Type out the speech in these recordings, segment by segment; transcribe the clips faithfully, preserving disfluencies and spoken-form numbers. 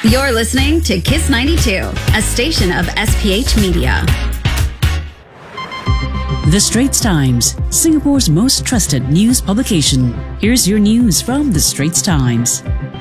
You're listening to Kiss ninety-two, a station of S P H Media. The Straits Times, Singapore's most trusted news publication. Here's your news from The Straits Times.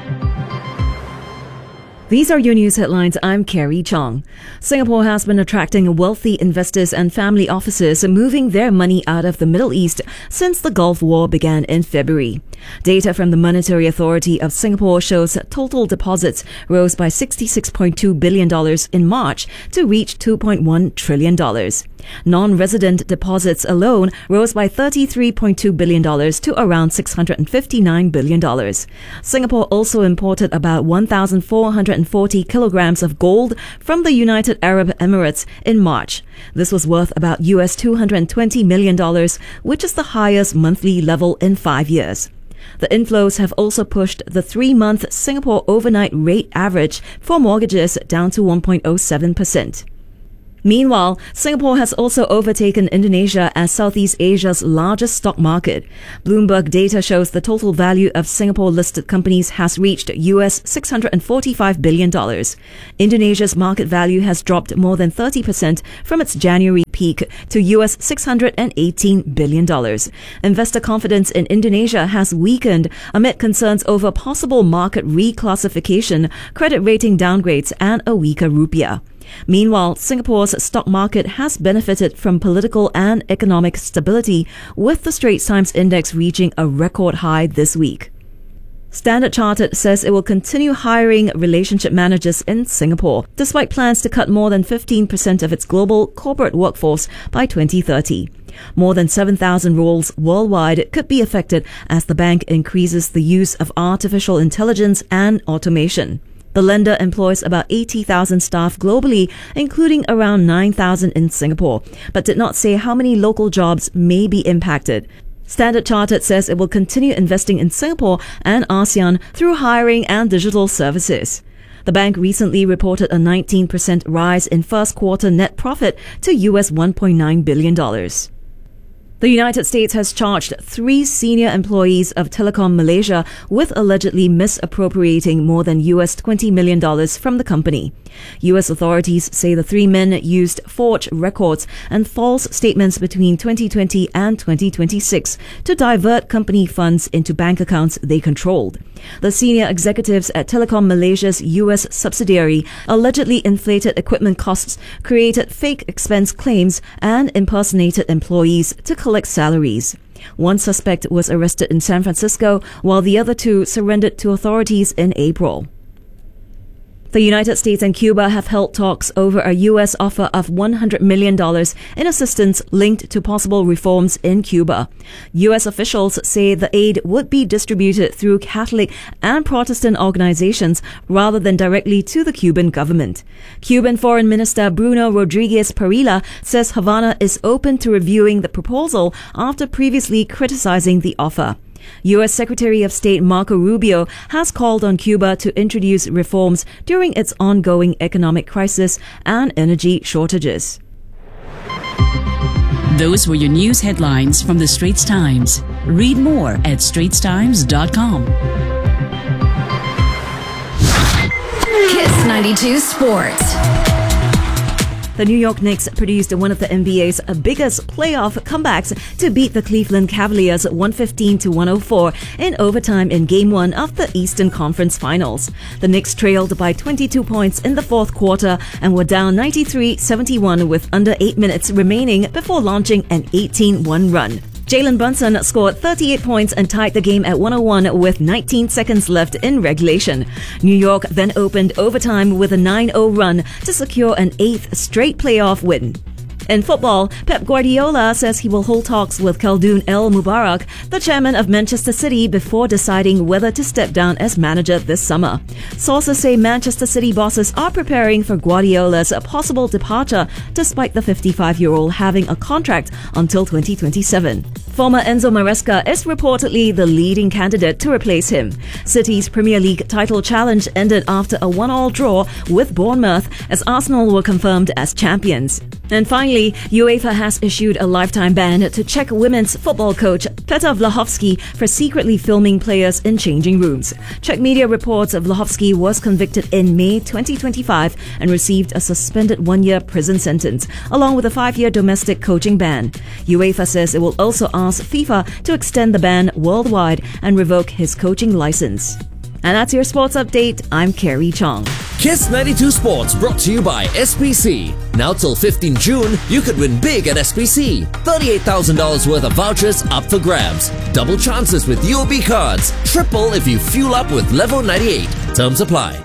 These are your news headlines. I'm Carrie Chong. Singapore has been attracting wealthy investors and family offices moving their money out of the Middle East since the Gulf War began in February. Data from the Monetary Authority of Singapore shows total deposits rose by sixty-six point two billion dollars in March to reach two point one trillion dollars. Non-resident deposits alone rose by thirty-three point two billion dollars to around six hundred fifty-nine billion dollars. Singapore also imported about one thousand four hundred forty kilograms of gold from the United Arab Emirates in March. This was worth about U S two hundred twenty million dollars, which is the highest monthly level in five years. The inflows have also pushed the three-month Singapore overnight rate average for mortgages down to one point zero seven percent. Meanwhile, Singapore has also overtaken Indonesia as Southeast Asia's largest stock market. Bloomberg data shows the total value of Singapore-listed companies has reached U S six hundred forty-five billion dollars. Indonesia's market value has dropped more than thirty percent from its January peak to U S six hundred eighteen billion dollars. Investor confidence in Indonesia has weakened amid concerns over possible market reclassification, credit rating downgrades, and a weaker rupiah. Meanwhile, Singapore's stock market has benefited from political and economic stability, with the Straits Times Index reaching a record high this week. Standard Chartered says it will continue hiring relationship managers in Singapore, despite plans to cut more than fifteen percent of its global corporate workforce by twenty thirty. More than seven thousand roles worldwide could be affected as the bank increases the use of artificial intelligence and automation. The lender employs about eighty thousand staff globally, including around nine thousand in Singapore, but did not say how many local jobs may be impacted. Standard Chartered says it will continue investing in Singapore and ASEAN through hiring and digital services. The bank recently reported a nineteen percent rise in first quarter net profit to U S one point nine billion dollars. The United States has charged three senior employees of Telekom Malaysia with allegedly misappropriating more than U S twenty million dollars from the company. U S authorities say the three men used forged records and false statements between twenty twenty and twenty twenty-six to divert company funds into bank accounts they controlled. The senior executives at Telekom Malaysia's U S subsidiary allegedly inflated equipment costs, created fake expense claims, and impersonated employees to collect salaries. One suspect was arrested in San Francisco, while the other two surrendered to authorities in April. The United States and Cuba have held talks over a U S offer of one hundred million dollars in assistance linked to possible reforms in Cuba. U S officials say the aid would be distributed through Catholic and Protestant organizations rather than directly to the Cuban government. Cuban Foreign Minister Bruno Rodriguez Parilla says Havana is open to reviewing the proposal after previously criticizing the offer. U S Secretary of State Marco Rubio has called on Cuba to introduce reforms during its ongoing economic crisis and energy shortages. Those were your news headlines from The Straits Times. Read more at straits times dot com. Kiss ninety-two Sports. The New York Knicks produced one of the N B A's biggest playoff comebacks to beat the Cleveland Cavaliers one fifteen to one oh four in overtime in Game one of the Eastern Conference Finals. The Knicks trailed by twenty-two points in the fourth quarter and were down ninety-three seventy-one with under eight minutes remaining before launching an eighteen one run. Jalen Brunson scored thirty-eight points and tied the game at one oh one with nineteen seconds left in regulation. New York then opened overtime with a nine oh run to secure an eighth straight playoff win. In football, Pep Guardiola says he will hold talks with Khaldoon El Mubarak, the chairman of Manchester City, before deciding whether to step down as manager this summer. Sources say Manchester City bosses are preparing for Guardiola's possible departure, despite the fifty-five-year-old having a contract until twenty twenty-seven. Former Enzo Maresca is reportedly the leading candidate to replace him. City's Premier League title challenge ended after a one-all draw with Bournemouth, as Arsenal were confirmed as champions. And finally, finally, UEFA has issued a lifetime ban to Czech women's football coach Petr Vlahovsky for secretly filming players in changing rooms. Czech media reports Vlahovsky was convicted in May twenty twenty-five and received a suspended one-year prison sentence, along with a five-year domestic coaching ban. UEFA says it will also ask FIFA to extend the ban worldwide and revoke his coaching license. And that's your sports update. I'm Carrie Chong. Kiss ninety-two Sports brought to you by S P C. Now till fifteenth June, you could win big at S P C. thirty-eight thousand dollars worth of vouchers up for grabs. Double chances with U O B cards. Triple if you fuel up with Level ninety-eight. Terms apply.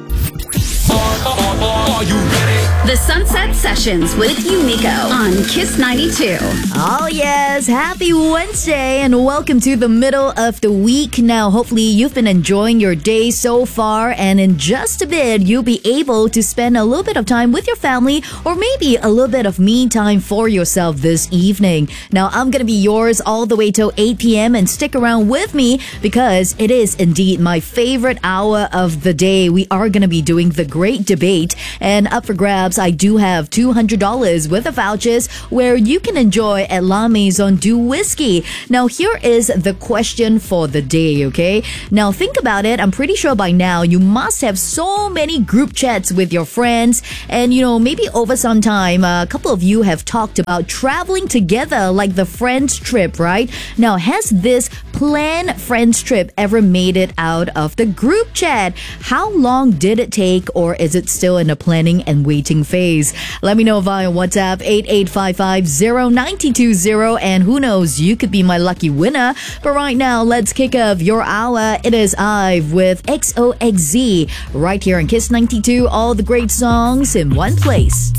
Are you ready? The Sunset Sessions with Unico on Kiss ninety-two. Oh yes, happy Wednesday and welcome to the middle of the week. Now hopefully you've been enjoying your day so far, and in just a bit you'll be able to spend a little bit of time with your family, or maybe a little bit of me time for yourself this evening. Now I'm gonna be yours all the way till eight p.m. and stick around with me because it is indeed my favorite hour of the day. We are gonna be doing the great debate, and up for grabs I do have two hundred dollars worth of vouchers where you can enjoy at La Maison du Whiskey. Now here is the question for the day, okay? Now think about it. I'm pretty sure by now you must have so many group chats with your friends, and you know, maybe over some time a couple of you have talked about traveling together, like the friends trip, right? Now has this planned friends trip ever made it out of the group chat? How long did it take, or is it still in the planning and waiting phase? Let me know via WhatsApp eight eight five five zero nine two zero, and who knows, you could be my lucky winner. But right now, let's kick off your hour. It is Ive with X O X Z right here on Kiss ninety-two. All the great songs in one place.